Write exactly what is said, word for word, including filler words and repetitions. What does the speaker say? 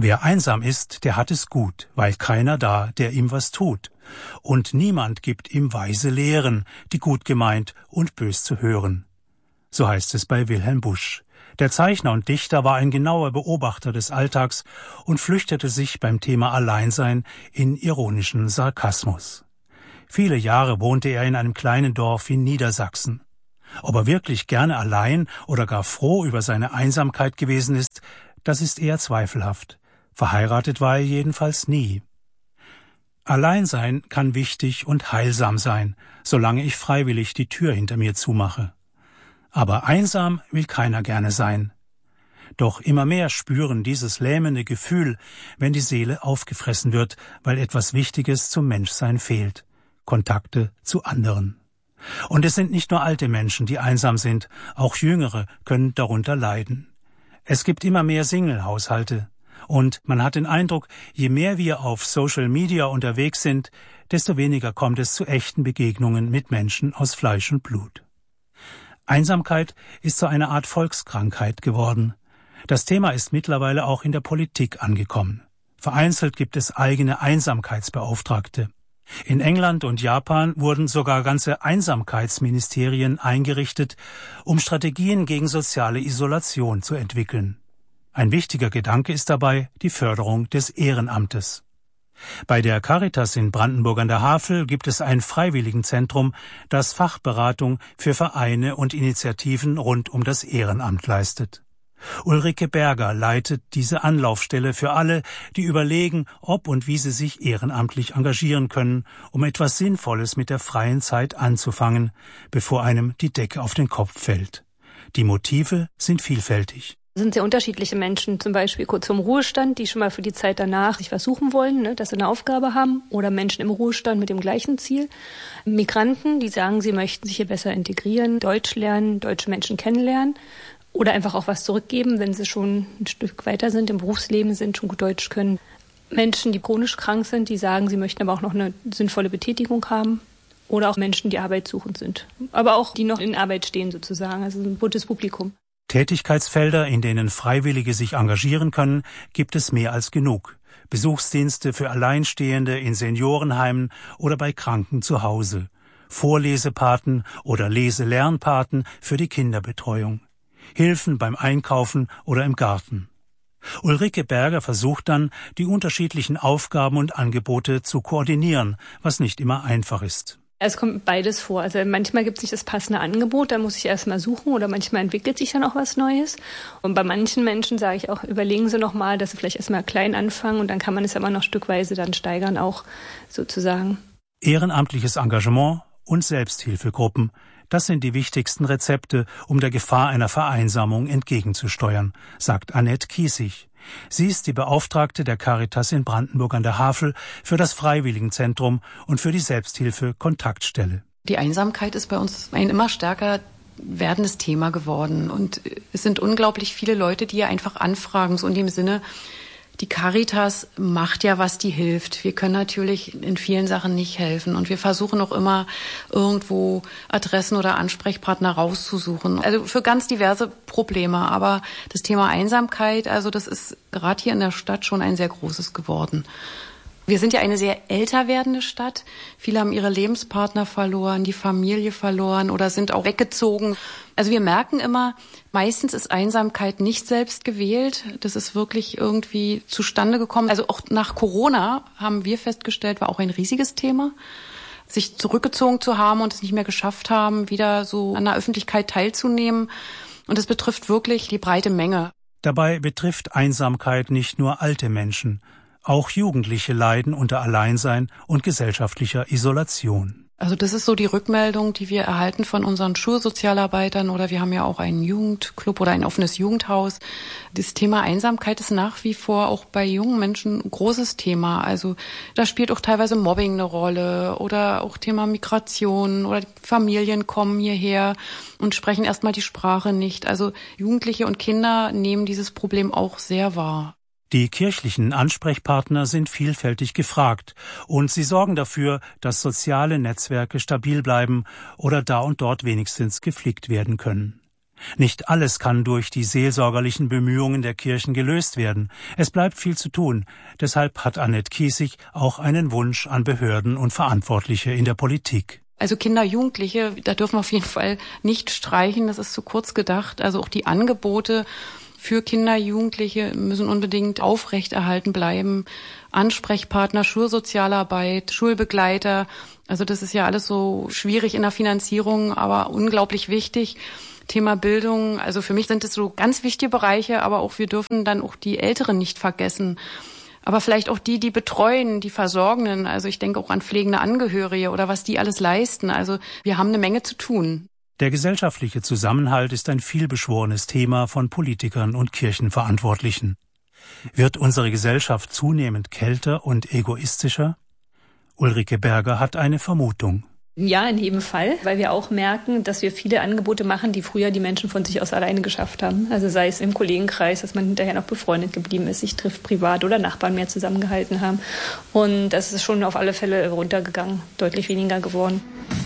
Wer einsam ist, der hat es gut, weil keiner da, der ihm was tut. Und niemand gibt ihm weise Lehren, die gut gemeint und bös zu hören. So heißt es bei Wilhelm Busch. Der Zeichner und Dichter war ein genauer Beobachter des Alltags und flüchtete sich beim Thema Alleinsein in ironischen Sarkasmus. Viele Jahre wohnte er in einem kleinen Dorf in Niedersachsen. Ob er wirklich gerne allein oder gar froh über seine Einsamkeit gewesen ist, das ist eher zweifelhaft. Verheiratet war er jedenfalls nie. Alleinsein kann wichtig und heilsam sein, solange ich freiwillig die Tür hinter mir zumache. Aber einsam will keiner gerne sein. Doch immer mehr spüren dieses lähmende Gefühl, wenn die Seele aufgefressen wird, weil etwas Wichtiges zum Menschsein fehlt. Kontakte zu anderen. Und es sind nicht nur alte Menschen, die einsam sind, auch Jüngere können darunter leiden. Es gibt immer mehr Single-Haushalte. Und man hat den Eindruck, je mehr wir auf Social Media unterwegs sind, desto weniger kommt es zu echten Begegnungen mit Menschen aus Fleisch und Blut. Einsamkeit ist zu einer Art Volkskrankheit geworden. Das Thema ist mittlerweile auch in der Politik angekommen. Vereinzelt gibt es eigene Einsamkeitsbeauftragte. In England und Japan wurden sogar ganze Einsamkeitsministerien eingerichtet, um Strategien gegen soziale Isolation zu entwickeln. Ein wichtiger Gedanke ist dabei die Förderung des Ehrenamtes. Bei der Caritas in Brandenburg an der Havel gibt es ein Freiwilligenzentrum, das Fachberatung für Vereine und Initiativen rund um das Ehrenamt leistet. Ulrike Berger leitet diese Anlaufstelle für alle, die überlegen, ob und wie sie sich ehrenamtlich engagieren können, um etwas Sinnvolles mit der freien Zeit anzufangen, bevor einem die Decke auf den Kopf fällt. Die Motive sind vielfältig. Es sind sehr unterschiedliche Menschen, zum Beispiel kurz vorm Ruhestand, die schon mal für die Zeit danach sich was suchen wollen, ne, dass sie eine Aufgabe haben, oder Menschen im Ruhestand mit dem gleichen Ziel. Migranten, die sagen, sie möchten sich hier besser integrieren, Deutsch lernen, deutsche Menschen kennenlernen oder einfach auch was zurückgeben, wenn sie schon ein Stück weiter sind, im Berufsleben sind, schon gut Deutsch können. Menschen, die chronisch krank sind, die sagen, sie möchten aber auch noch eine sinnvolle Betätigung haben. Oder auch Menschen, die arbeitssuchend sind, aber auch die noch in Arbeit stehen sozusagen, also ein buntes Publikum. Tätigkeitsfelder, in denen Freiwillige sich engagieren können, gibt es mehr als genug. Besuchsdienste für Alleinstehende in Seniorenheimen oder bei Kranken zu Hause. Vorlesepaten oder Lese-Lernpaten für die Kinderbetreuung. Hilfen beim Einkaufen oder im Garten. Ulrike Berger versucht dann, die unterschiedlichen Aufgaben und Angebote zu koordinieren, was nicht immer einfach ist. Es kommt beides vor. Also manchmal gibt es nicht das passende Angebot, da muss ich erst mal suchen oder manchmal entwickelt sich dann auch was Neues. Und bei manchen Menschen sage ich auch, überlegen Sie noch mal, dass Sie vielleicht erst mal klein anfangen und dann kann man es immer noch stückweise dann steigern auch sozusagen. Ehrenamtliches Engagement und Selbsthilfegruppen, das sind die wichtigsten Rezepte, um der Gefahr einer Vereinsamung entgegenzusteuern, sagt Annette Kiesig. Sie ist die Beauftragte der Caritas in Brandenburg an der Havel für das Freiwilligenzentrum und für die Selbsthilfe-Kontaktstelle. Die Einsamkeit ist bei uns ein immer stärker werdendes Thema geworden. Und es sind unglaublich viele Leute, die ja einfach anfragen, so in dem Sinne, die Caritas macht ja, was die hilft. Wir können natürlich in vielen Sachen nicht helfen. Und wir versuchen auch immer, irgendwo Adressen oder Ansprechpartner rauszusuchen. Also für ganz diverse Probleme. Aber das Thema Einsamkeit, also das ist gerade hier in der Stadt schon ein sehr großes geworden. Wir sind ja eine sehr älter werdende Stadt. Viele haben ihre Lebenspartner verloren, die Familie verloren oder sind auch weggezogen. Also wir merken immer, meistens ist Einsamkeit nicht selbst gewählt. Das ist wirklich irgendwie zustande gekommen. Also auch nach Corona haben wir festgestellt, war auch ein riesiges Thema. Sich zurückgezogen zu haben und es nicht mehr geschafft haben, wieder so an der Öffentlichkeit teilzunehmen. Und das betrifft wirklich die breite Menge. Dabei betrifft Einsamkeit nicht nur alte Menschen. Auch Jugendliche leiden unter Alleinsein und gesellschaftlicher Isolation. Also das ist so die Rückmeldung, die wir erhalten von unseren Schulsozialarbeitern, oder wir haben ja auch einen Jugendclub oder ein offenes Jugendhaus. Das Thema Einsamkeit ist nach wie vor auch bei jungen Menschen ein großes Thema. Also da spielt auch teilweise Mobbing eine Rolle oder auch Thema Migration oder Familien kommen hierher und sprechen erstmal die Sprache nicht. Also Jugendliche und Kinder nehmen dieses Problem auch sehr wahr. Die kirchlichen Ansprechpartner sind vielfältig gefragt und sie sorgen dafür, dass soziale Netzwerke stabil bleiben oder da und dort wenigstens gepflegt werden können. Nicht alles kann durch die seelsorgerlichen Bemühungen der Kirchen gelöst werden. Es bleibt viel zu tun. Deshalb hat Annette Kiesig auch einen Wunsch an Behörden und Verantwortliche in der Politik. Also Kinder, Jugendliche, da dürfen wir auf jeden Fall nicht streichen. Das ist zu kurz gedacht. Also auch die Angebote für Kinder, Jugendliche müssen unbedingt aufrechterhalten bleiben. Ansprechpartner, Schulsozialarbeit, Schulbegleiter. Also das ist ja alles so schwierig in der Finanzierung, aber unglaublich wichtig. Thema Bildung, also für mich sind es so ganz wichtige Bereiche, aber auch wir dürfen dann auch die Älteren nicht vergessen. Aber vielleicht auch die, die betreuen, die Versorgenden. Also ich denke auch an pflegende Angehörige oder was die alles leisten. Also wir haben eine Menge zu tun. Der gesellschaftliche Zusammenhalt ist ein vielbeschworenes Thema von Politikern und Kirchenverantwortlichen. Wird unsere Gesellschaft zunehmend kälter und egoistischer? Ulrike Berger hat eine Vermutung. Ja, in jedem Fall, weil wir auch merken, dass wir viele Angebote machen, die früher die Menschen von sich aus alleine geschafft haben. Also sei es im Kollegenkreis, dass man hinterher noch befreundet geblieben ist, sich trifft privat oder Nachbarn mehr zusammengehalten haben. Und das ist schon auf alle Fälle runtergegangen, deutlich weniger geworden.